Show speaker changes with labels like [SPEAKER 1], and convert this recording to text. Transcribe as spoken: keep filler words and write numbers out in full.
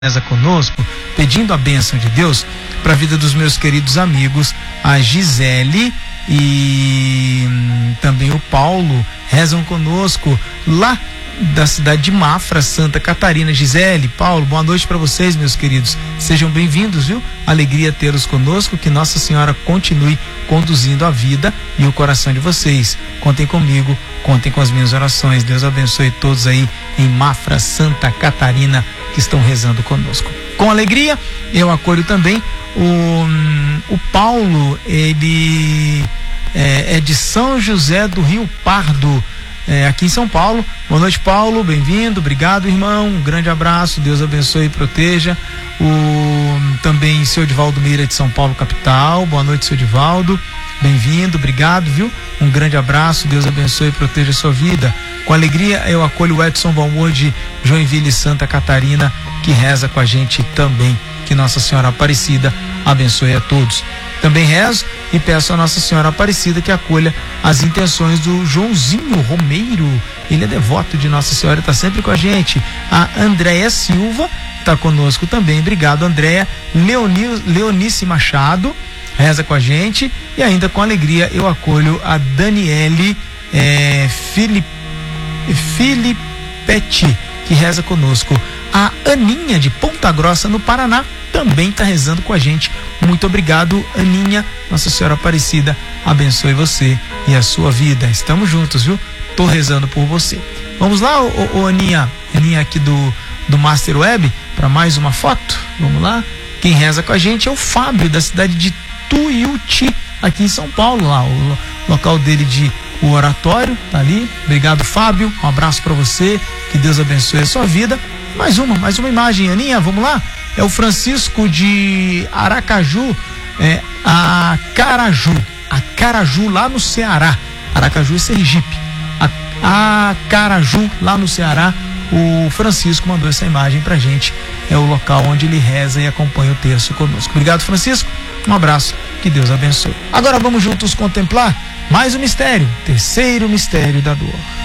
[SPEAKER 1] Reza conosco, pedindo a bênção de Deus para a vida dos meus queridos amigos, a Gisele e hum, também o Paulo, rezam conosco lá da cidade de Mafra, Santa Catarina. Gisele, Paulo, boa noite para vocês, meus queridos, sejam bem-vindos, viu? Alegria tê-los conosco, que Nossa Senhora continue conduzindo a vida e o coração de vocês. Contem comigo, contem com as minhas orações. Deus abençoe todos aí em Mafra, Santa Catarina, que estão rezando conosco. Com alegria, eu acolho também o, o Paulo, ele é, é de São José do Rio Pardo, é, aqui em São Paulo. Boa noite, Paulo, bem-vindo, obrigado, irmão, um grande abraço, Deus abençoe e proteja. O, também seu Edivaldo Meira de São Paulo, capital, boa noite, seu Edivaldo, bem-vindo, obrigado, viu? Um grande abraço, Deus abençoe e proteja a sua vida. Com alegria eu acolho o Edson Valmor de Joinville, Santa Catarina, que reza com a gente também. Que Nossa Senhora Aparecida abençoe a todos. Também rezo e peço a Nossa Senhora Aparecida que acolha as intenções do Joãozinho Romeiro. Ele é devoto de Nossa Senhora e está sempre com a gente. A Andréia Silva está conosco também. Obrigado, Andréia. Leoni, Leonice Machado reza com a gente. E ainda com alegria eu acolho a Daniele é, Filipe Filipetti, que reza conosco. A Aninha de Ponta Grossa, no Paraná, também está rezando com a gente. Muito obrigado, Aninha. Nossa Senhora Aparecida abençoe você e a sua vida. Estamos juntos, viu? Tô rezando por você. Vamos lá, ô, ô, Aninha, Aninha aqui do, do Master Web, para mais uma foto. Vamos lá. Quem reza com a gente é o Fábio, da cidade de Tuiuti, aqui em São Paulo, lá, o local dele de o oratório, tá ali. Obrigado, Fábio, um abraço para você, que Deus abençoe a sua vida. Mais uma, mais uma imagem, Aninha, vamos lá? É o Francisco de Aracaju, é, a Caraju, a Caraju lá no Ceará. Aracaju é Sergipe. A, a Caraju lá no Ceará. O Francisco mandou essa imagem pra gente. É o local onde ele reza e acompanha o terço conosco. Obrigado, Francisco. Um abraço, que Deus abençoe. Agora vamos juntos contemplar mais um mistério, terceiro mistério da dor.